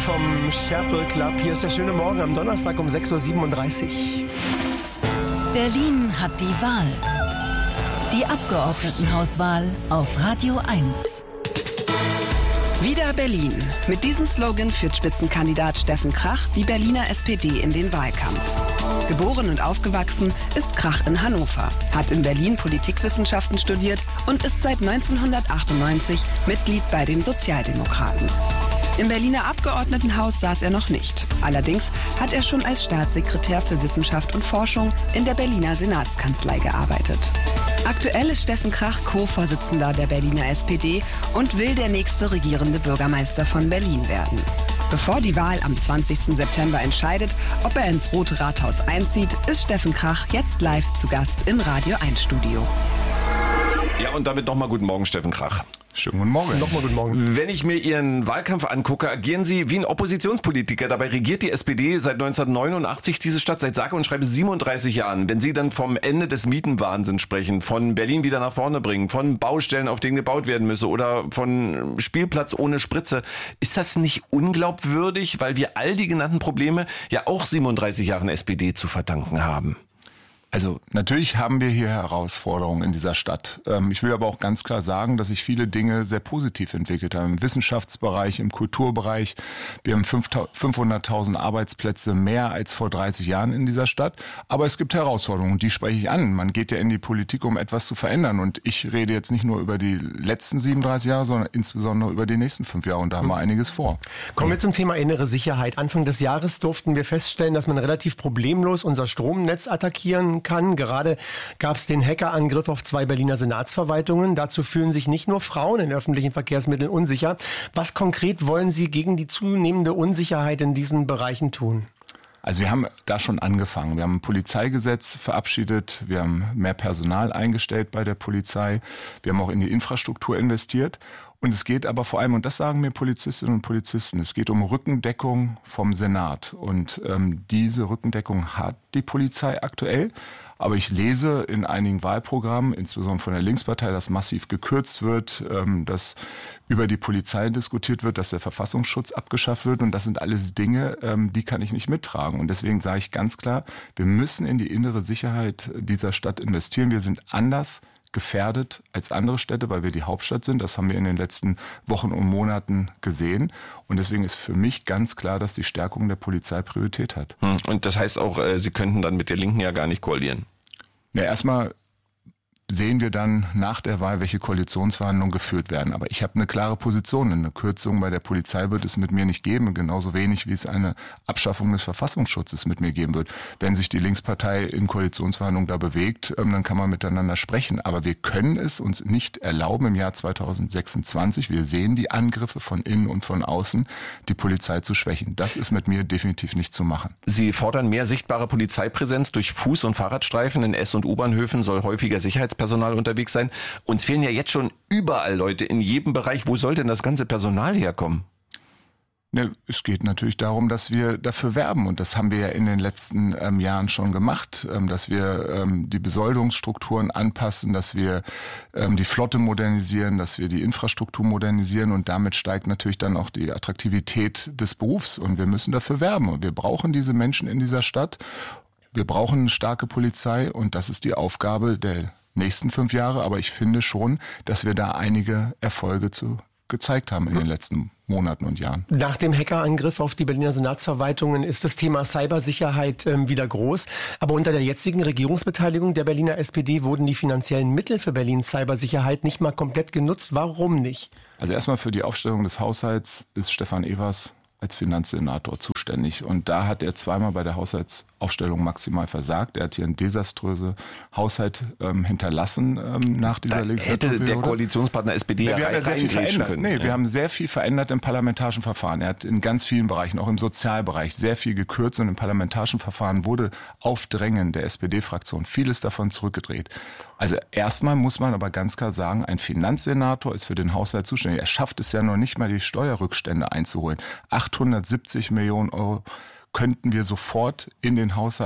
vom Sherpa Club. Hier ist der schöne Morgen am Donnerstag um 6.37 Uhr. Berlin hat die Wahl. Die Abgeordnetenhauswahl auf Radio 1. Wieder Berlin. Mit diesem Slogan führt Spitzenkandidat Steffen Krach die Berliner SPD in den Wahlkampf. Geboren und aufgewachsen ist Krach in Hannover, hat in Berlin Politikwissenschaften studiert und ist seit 1998 Mitglied bei den Sozialdemokraten. Im Berliner Abgeordnetenhaus saß er noch nicht. Allerdings hat er schon als Staatssekretär für Wissenschaft und Forschung in der Berliner Senatskanzlei gearbeitet. Aktuell ist Steffen Krach Co-Vorsitzender der Berliner SPD und will der nächste regierende Bürgermeister von Berlin werden. Bevor die Wahl am 20. September entscheidet, ob er ins Rote Rathaus einzieht, ist Steffen Krach jetzt live zu Gast im Radio 1 Studio. Ja, und damit nochmal guten Morgen, Steffen Krach. Schönen guten Morgen. Nochmal guten Morgen. Wenn ich mir Ihren Wahlkampf angucke, agieren Sie wie ein Oppositionspolitiker. Dabei regiert die SPD seit 1989 diese Stadt seit sage und schreibe 37 Jahren. Wenn Sie dann vom Ende des Mietenwahnsinns sprechen, von Berlin wieder nach vorne bringen, von Baustellen, auf denen gebaut werden müsse oder von Spielplatz ohne Spritze, ist das nicht unglaubwürdig, weil wir all die genannten Probleme ja auch 37 Jahren SPD zu verdanken haben? Also natürlich haben wir hier Herausforderungen in dieser Stadt. Ich will aber auch ganz klar sagen, dass sich viele Dinge sehr positiv entwickelt haben. Im Wissenschaftsbereich, im Kulturbereich. Wir haben 500.000 Arbeitsplätze mehr als vor 30 Jahren in dieser Stadt. Aber es gibt Herausforderungen, die spreche ich an. Man geht ja in die Politik, um etwas zu verändern. Und ich rede jetzt nicht nur über die letzten 37 Jahre, sondern insbesondere über die nächsten 5 Jahre. Und da haben wir einiges vor. Kommen wir zum Thema innere Sicherheit. Anfang des Jahres durften wir feststellen, dass man relativ problemlos unser Stromnetz attackieren kann. Gerade gab es den Hackerangriff auf 2 Berliner Senatsverwaltungen. Dazu fühlen sich nicht nur Frauen in öffentlichen Verkehrsmitteln unsicher. Was konkret wollen Sie gegen die zunehmende Unsicherheit in diesen Bereichen tun? Also wir haben da schon angefangen. Wir haben ein Polizeigesetz verabschiedet. Wir haben mehr Personal eingestellt bei der Polizei. Wir haben auch in die Infrastruktur investiert. Und es geht aber vor allem, und das sagen mir Polizistinnen und Polizisten, es geht um Rückendeckung vom Senat. Und diese Rückendeckung hat die Polizei aktuell. Aber ich lese in einigen Wahlprogrammen, insbesondere von der Linkspartei, dass massiv gekürzt wird, dass über die Polizei diskutiert wird, dass der Verfassungsschutz abgeschafft wird. Und das sind alles Dinge, die kann ich nicht mittragen. Und deswegen sage ich ganz klar, wir müssen in die innere Sicherheit dieser Stadt investieren. Wir sind anders gefährdet als andere Städte, weil wir die Hauptstadt sind. Das haben wir in den letzten Wochen und Monaten gesehen. Und deswegen ist für mich ganz klar, dass die Stärkung der Polizei Priorität hat. Und das heißt auch, Sie könnten dann mit der Linken ja gar nicht koalieren. Ja, erstmal sehen wir dann nach der Wahl, welche Koalitionsverhandlungen geführt werden. Aber ich habe eine klare Position. Eine Kürzung bei der Polizei wird es mit mir nicht geben, genauso wenig wie es eine Abschaffung des Verfassungsschutzes mit mir geben wird. Wenn sich die Linkspartei in Koalitionsverhandlungen da bewegt, dann kann man miteinander sprechen. Aber wir können es uns nicht erlauben im Jahr 2026. Wir sehen die Angriffe von innen und von außen, die Polizei zu schwächen. Das ist mit mir definitiv nicht zu machen. Sie fordern mehr sichtbare Polizeipräsenz durch Fuß- und Fahrradstreifen. In S- und U-Bahnhöfen soll häufiger Sicherheitspersonal unterwegs sein. Uns fehlen ja jetzt schon überall Leute, in jedem Bereich. Wo soll denn das ganze Personal herkommen? Ne, es geht natürlich darum, dass wir dafür werben. Und das haben wir ja in den letzten Jahren schon gemacht, dass wir die Besoldungsstrukturen anpassen, dass wir die Flotte modernisieren, dass wir die Infrastruktur modernisieren. Und damit steigt natürlich dann auch die Attraktivität des Berufs. Und wir müssen dafür werben. Und wir brauchen diese Menschen in dieser Stadt. Wir brauchen eine starke Polizei. Und das ist die Aufgabe der nächsten 5 Jahre. Aber ich finde schon, dass wir da einige Erfolge gezeigt haben in den letzten Monaten und Jahren. Nach dem Hackerangriff auf die Berliner Senatsverwaltungen ist das Thema Cybersicherheit wieder groß. Aber unter der jetzigen Regierungsbeteiligung der Berliner SPD wurden die finanziellen Mittel für Berlins Cybersicherheit nicht mal komplett genutzt. Warum nicht? Also erstmal für die Aufstellung des Haushalts ist Stefan Evers als Finanzsenator zuständig. Und da hat er zweimal bei der Haushaltsaufstellung maximal versagt. Er hat hier einen desaströsen Haushalt hinterlassen nach dieser Legislaturperiode. Hätte der Koalitionspartner SPD wir haben ja sehr viel verändert. Können. Wir haben sehr viel verändert im parlamentarischen Verfahren. Er hat in ganz vielen Bereichen, auch im Sozialbereich, sehr viel gekürzt. Und im parlamentarischen Verfahren wurde auf Drängen der SPD-Fraktion vieles davon zurückgedreht. Also erstmal muss man aber ganz klar sagen, ein Finanzsenator ist für den Haushalt zuständig. Er schafft es ja noch nicht mal, die Steuerrückstände einzuholen. 870 Millionen Euro könnten wir sofort in den Haushalt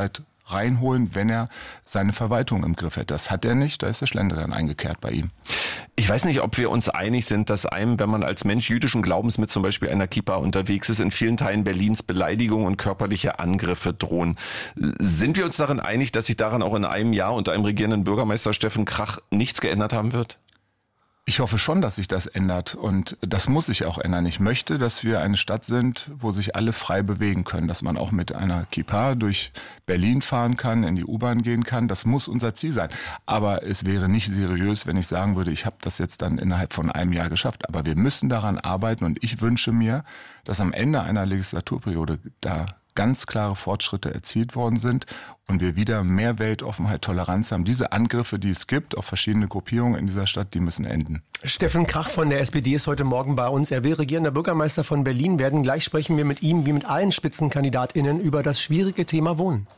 reinholen, wenn er seine Verwaltung im Griff hätte. Das hat er nicht, da ist der Schlendrian eingekehrt bei ihm. Ich weiß nicht, ob wir uns einig sind, dass einem, wenn man als Mensch jüdischen Glaubens mit zum Beispiel einer Kippa unterwegs ist, in vielen Teilen Berlins Beleidigungen und körperliche Angriffe drohen. Sind wir uns darin einig, dass sich daran auch in einem Jahr unter einem regierenden Bürgermeister Steffen Krach nichts geändert haben wird? Ich hoffe schon, dass sich das ändert und das muss sich auch ändern. Ich möchte, dass wir eine Stadt sind, wo sich alle frei bewegen können, dass man auch mit einer Kippa durch Berlin fahren kann, in die U-Bahn gehen kann. Das muss unser Ziel sein. Aber es wäre nicht seriös, wenn ich sagen würde, ich habe das jetzt dann innerhalb von einem Jahr geschafft. Aber wir müssen daran arbeiten und ich wünsche mir, dass am Ende einer Legislaturperiode da ganz klare Fortschritte erzielt worden sind und wir wieder mehr Weltoffenheit, Toleranz haben. Diese Angriffe, die es gibt auf verschiedene Gruppierungen in dieser Stadt, die müssen enden. Steffen Krach von der SPD ist heute Morgen bei uns. Er will regierender Bürgermeister von Berlin werden. Gleich sprechen wir mit ihm wie mit allen SpitzenkandidatInnen über das schwierige Thema Wohnen.